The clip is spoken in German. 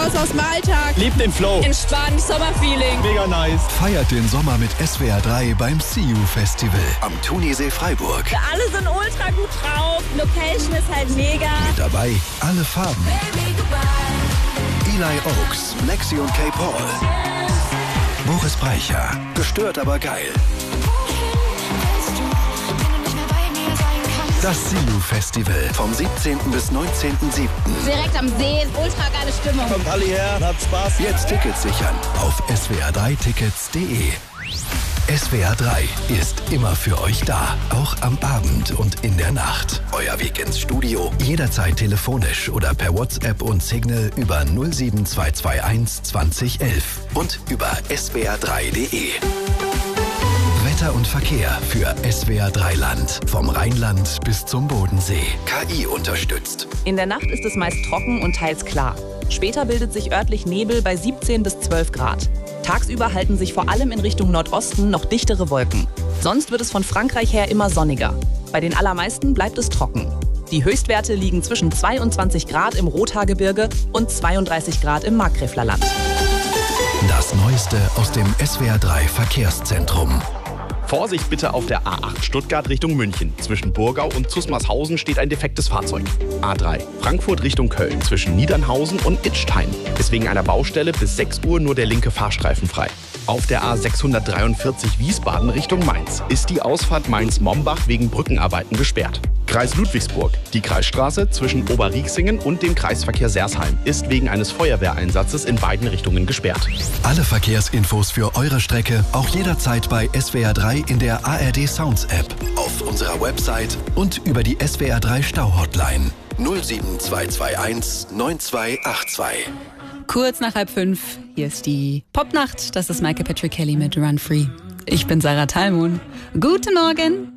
raus aus dem Alltag. Liebt den Flow. Entspannt, Sommerfeeling. Mega nice. Feiert den Sommer mit SWR 3 beim See You Festival am Thunisee Freiburg. Alle sind ultra gut drauf. Location ist halt mega. Mit dabei alle Farben. Eli Oaks, Lexi und Kay Paul. Boris Brejcha, gestört aber geil. Das See You Festival vom 17. bis 19.07. Direkt am See, ultra geile Stimmung. Kommt alle her, habt Spaß. Jetzt Tickets sichern auf swr3tickets.de. SWR 3 ist immer für euch da, auch am Abend und in der Nacht. Euer Weg ins Studio, jederzeit telefonisch oder per WhatsApp und Signal über 07221 2011 und über swr3.de. Wetter und Verkehr für SWR 3 Land. Vom Rheinland bis zum Bodensee. KI unterstützt. In der Nacht ist es meist trocken und teils klar. Später bildet sich örtlich Nebel bei 17 bis 12 Grad. Tagsüber halten sich vor allem in Richtung Nordosten noch dichtere Wolken. Sonst wird es von Frankreich her immer sonniger. Bei den allermeisten bleibt es trocken. Die Höchstwerte liegen zwischen 22 Grad im Rothaargebirge und 32 Grad im Markgräflerland. Das Neueste aus dem SWR 3 Verkehrszentrum. Vorsicht bitte auf der A8 Stuttgart Richtung München. Zwischen Burgau und Zusmarshausen steht ein defektes Fahrzeug. A3 Frankfurt Richtung Köln zwischen Niedernhausen und Idstein ist wegen einer Baustelle bis 6 Uhr nur der linke Fahrstreifen frei. Auf der A643 Wiesbaden Richtung Mainz ist die Ausfahrt Mainz-Mombach wegen Brückenarbeiten gesperrt. Kreis Ludwigsburg. Die Kreisstraße zwischen Oberriexingen und dem Kreisverkehr Sersheim ist wegen eines Feuerwehreinsatzes in beiden Richtungen gesperrt. Alle Verkehrsinfos für eure Strecke auch jederzeit bei SWR 3 in der ARD Sounds App, auf unserer Website und über die SWR 3 Stau-Hotline 07221 9282. Kurz nach 4:30, hier ist die Popnacht. Das ist Michael Patrick Kelly mit Run Free. Ich bin Sarah Thalmon. Guten Morgen.